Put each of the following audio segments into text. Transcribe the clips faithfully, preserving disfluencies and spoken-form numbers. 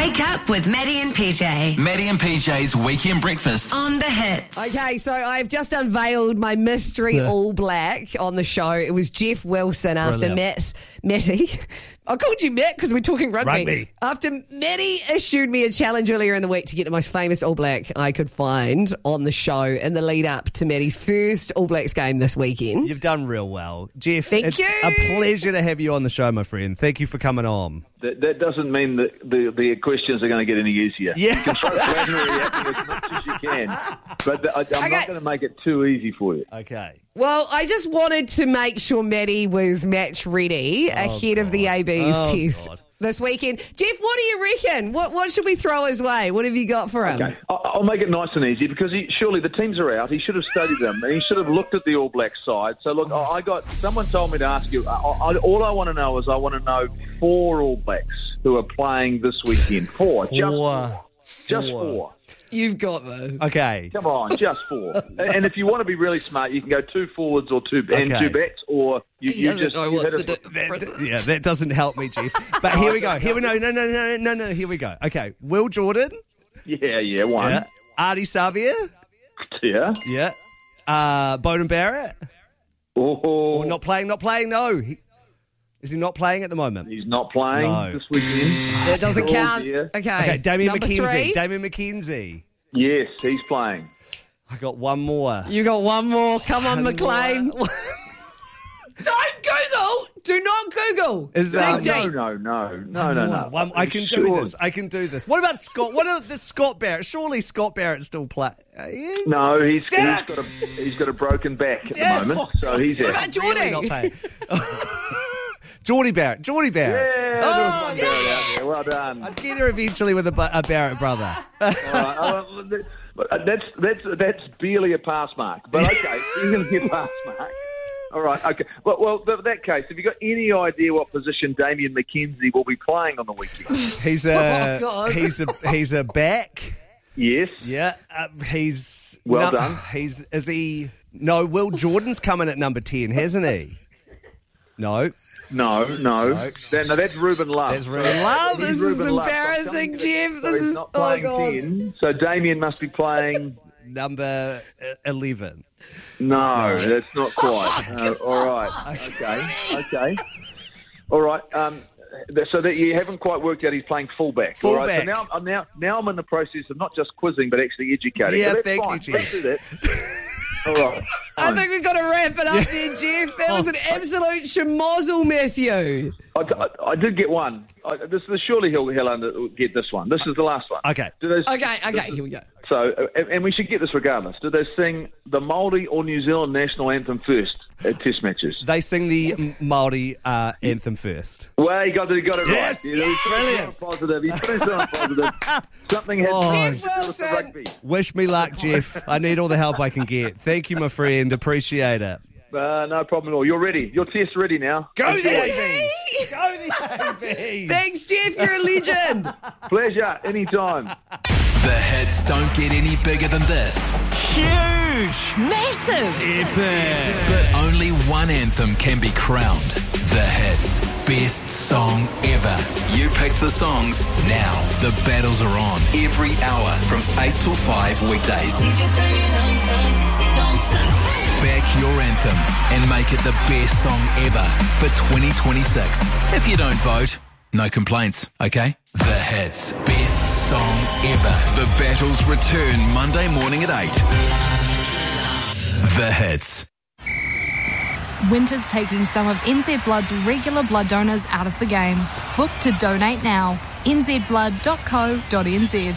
Wake up with Maddie and P J. Maddie and P J's Weekend Breakfast. On the Hits. Okay, so I've just unveiled my mystery All Black on the show. It was Jeff Wilson after Brilliant. Matt, Matty. I called you Matt because we're talking rugby. Rugby. After Matty issued me a challenge earlier in the week to get the most famous All Black I could find on the show in the lead up to Matty's first All Blacks game this weekend. You've done real well. Jeff, Thank it's you. a pleasure to have you on the show, my friend. Thank you for coming on. That, that doesn't mean that the, the questions are going to get any easier. Yeah. You can throw flattery at me as much as you can, but I, I'm Okay. not going to make it too easy for you. Okay. Well, I just wanted to make sure Matty was match ready ahead of the A B's Oh, test God. this weekend. Jeff, what do you reckon? What what should we throw his way? What have you got for him? Okay, I- I'll make it nice and easy because he, surely the teams are out. He should have studied them and he should have looked at the All Blacks side. So look, I I got someone told me to ask you. I, I, all I want to know is I want to know four All Blacks who are playing this weekend. Four, just Four. four, just Four. four. You've got this. Okay. Come on, just four. And if you want to be really smart, you can go two forwards or two and Okay. two backs, or you, He you doesn't just know you what hit the it. di- That, yeah, that doesn't help me, Jeff. But here we go. Here we go. No, no, no, no, no. Here we go. Okay. Will Jordan. Yeah, yeah, one. Yeah. Artie Savia. Yeah. Yeah. Uh, Bowden Barrett. Oh, Or not playing, not playing. No. He, is he not playing at the moment? he's not playing No. this weekend. That doesn't Oh, count. dear. Okay. Okay, Damien Number McKenzie. three. Damien McKenzie. Yes, he's playing. I got one more. You got one more. Come on, One McLean. Don't Google. Do not Google. Is Dig that- deep. No, no, no, no, no, no. One- I can do Sure. this. I can do this. What about Scott? What about the Scott Barrett? Surely Scott Barrett still play. Uh, yeah. No, he's, he's Damn it. got a he's got a broken back at Damn. the moment, so he's What out. about Geordie? Really not playing. Geordie Barrett. Geordie Barrett. Yeah, Oh, there was one Barrett out there. Well done. I'd get her eventually with a, bu- a Barrett brother. All right, uh, but that's that's that's barely a pass mark, but okay, you're going to get a pass mark. All right, okay. Well, well, in that case, have you got any idea what position Damien McKenzie will be playing on the weekend? He's a Oh, God. he's a he's a back. Yes. Yeah, uh, he's Well no, done. He's is he? No, Will Jordan's coming at number ten, hasn't he? No, No, no. That, no, that's Ruben Love. that's Ruben Love. He's This is Ruben Love. embarrassing, So Jeff. he's This is not oh playing god. ten, so Damien must be playing. Number uh, eleven. No, that's not quite. Uh, all right. Okay. Okay. All right. Um, th- so that you haven't quite worked out he's playing fullback. All right. So Fullback. now, I'm- now, now I'm in the process of not just quizzing, but actually educating. Yeah, So that's thank you, fine. Jeff. Let's do that. All right. I Fine. think we've got to wrap it up there, Jeff. That was an absolute schmozzle, Matthew. I, I, I did get one. I, this, this surely he'll, he'll under, get this one. This is the last one. Okay. Do those, Okay, okay, here we go. So, uh, and, and we should get this regardless. Do they sing the Māori or New Zealand national anthem first at Test matches? They sing the Māori uh, anthem first. Well, you got it, you got it Yes, right. You know, yes, he's positive. He's finished on positive. Something has Oh, to Jeff do with the Wilson. rugby. Wish me luck, Jeff. I need all the help I can get. Thank you, my friend. Appreciate it. Uh, no problem at all. You're ready. Your test ready now. Go the Is A he? Bs. Go the A Bs. Thanks, Jeff. You're a legend. Pleasure. Anytime. The hits don't get any bigger than this. Huge. Massive. Epic. But only one anthem can be crowned. The hits. Best song ever. You picked the songs. Now the battles are on. Every hour from eight till five weekdays. Back your anthem and make it the best song ever for twenty twenty-six. If you don't vote, no complaints, okay? The hits. Best song ever. The battles return Monday morning at eight. The hits. Winter's taking some of N Z Blood's regular blood donors out of the game. Book to donate now. n z blood dot co dot n z.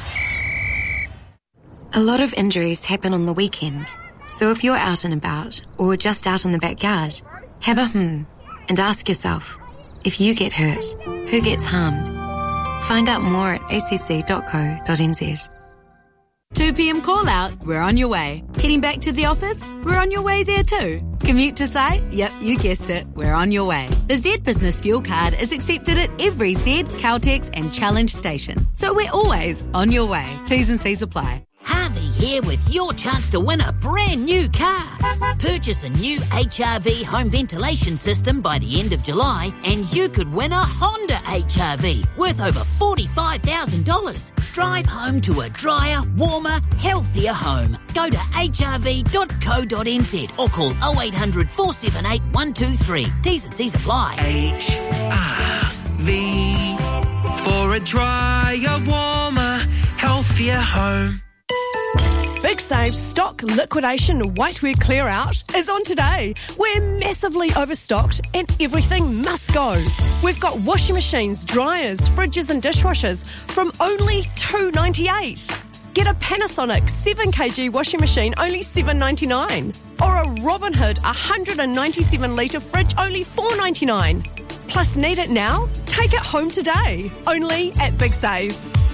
A lot of injuries happen on the weekend. So if you're out and about, or just out in the backyard, have a hmm and ask yourself, if you get hurt, who gets harmed? Find out more at a c c dot co dot n z. two p.m. call out, we're on your way. Heading back to the office, we're on your way there too. Commute to site? Yep, you guessed it, we're on your way. The Z Business Fuel Card is accepted at every Z, Caltex and Challenge station. So we're always on your way. T's and C's apply. Harvey here with your chance to win a brand new car. Purchase a new H R V home ventilation system by the end of July and you could win a Honda H R V worth over forty-five thousand dollars. Drive home to a drier, warmer, healthier home. Go to h r v dot co dot n z or call oh eight hundred, four seven eight, one two three. T's and C's apply. H R V for a drier, warmer, healthier home. Big Save's stock liquidation whiteware clear out is on today. We're massively overstocked and everything must go. We've got washing machines, dryers, fridges and dishwashers from only two dollars ninety-eight. Get a Panasonic seven kilogram washing machine, only seven dollars ninety-nine. Or a Robinhood one hundred ninety-seven litre fridge, only four dollars ninety-nine. Plus, need it now? Take it home today. Only at Big Save.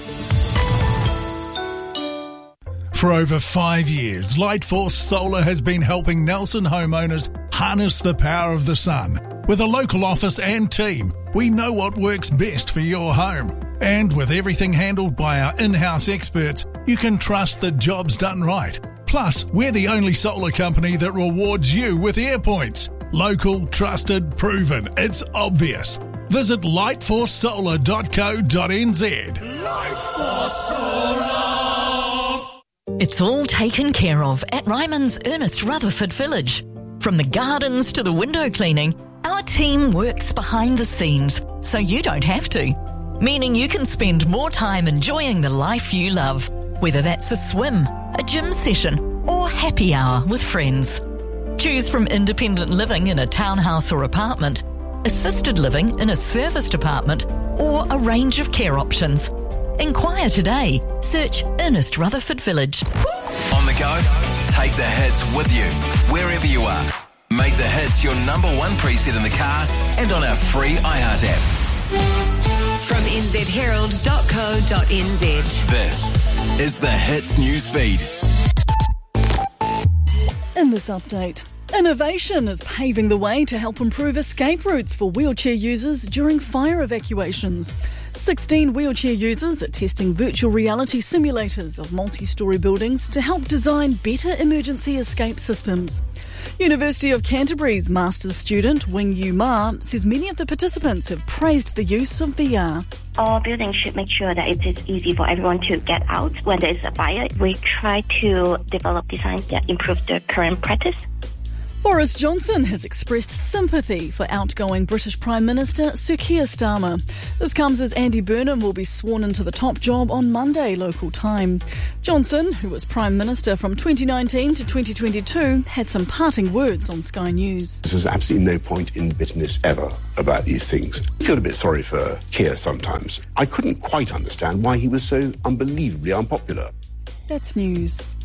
For over five years, Lightforce Solar has been helping Nelson homeowners harness the power of the sun. With a local office and team, we know what works best for your home. And with everything handled by our in-house experts, you can trust the job's done right. Plus, we're the only solar company that rewards you with AirPoints. Local, trusted, proven. It's obvious. Visit lightforce solar dot co dot n z. Lightforce Solar. It's all taken care of at Ryman's Ernest Rutherford Village. From the gardens to the window cleaning, our team works behind the scenes so you don't have to. Meaning you can spend more time enjoying the life you love, whether that's a swim, a gym session, or happy hour with friends. Choose from independent living in a townhouse or apartment, assisted living in a serviced apartment, or a range of care options. Inquire today. Search Ernest Rutherford Village. On the go? Take the hits with you, wherever you are. Make the hits your number one preset in the car and on our free iHeart app. From n z herald dot co dot n z. This is the Hits News Feed. In this update, innovation is paving the way to help improve escape routes for wheelchair users during fire evacuations. sixteen wheelchair users are testing virtual reality simulators of multi-storey buildings to help design better emergency escape systems. University of Canterbury's master's student Wing Yu Ma says many of the participants have praised the use of V R. All buildings should make sure that it is easy for everyone to get out when there is a fire. We try to develop designs that improve the current practice. Boris Johnson has expressed sympathy for outgoing British Prime Minister Sir Keir Starmer. This comes as Andy Burnham will be sworn into the top job on Monday local time. Johnson, who was Prime Minister from twenty nineteen to twenty twenty-two, had some parting words on Sky News. There's absolutely no point in bitterness ever about these things. I feel a bit sorry for Keir sometimes. I couldn't quite understand why he was so unbelievably unpopular. That's news.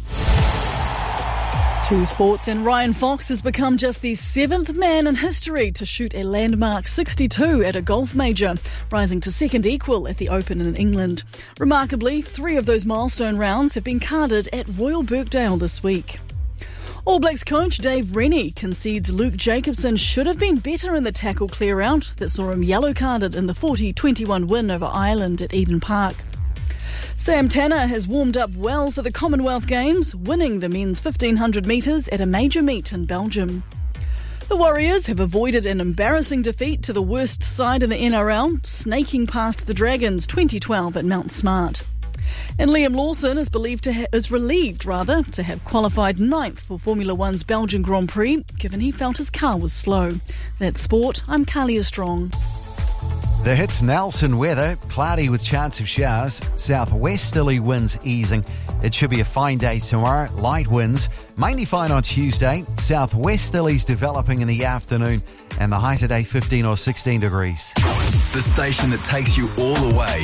To sports, and Ryan Fox has become just the seventh man in history to shoot a landmark sixty-two at a golf major, rising to second equal at the Open in England. Remarkably, three of those milestone rounds have been carded at Royal Birkdale this week. All Blacks coach Dave Rennie concedes Luke Jacobson should have been better in the tackle clear-out that saw him yellow-carded in the forty twenty-one win over Ireland at Eden Park. Sam Tanner has warmed up well for the Commonwealth Games, winning the men's fifteen hundred metres at a major meet in Belgium. The Warriors have avoided an embarrassing defeat to the worst side in the N R L, snaking past the Dragons twenty twelve at Mount Smart. And Liam Lawson is believed to ha- is relieved rather to have qualified ninth for Formula One's Belgian Grand Prix, given he felt his car was slow. That's sport. I'm Kalia Strong. The Hits Nelson weather, cloudy with chance of showers, southwesterly winds easing. It should be a fine day tomorrow, light winds, mainly fine on Tuesday, southwesterlies developing in the afternoon, and the high today fifteen or sixteen degrees. The station that takes you all the way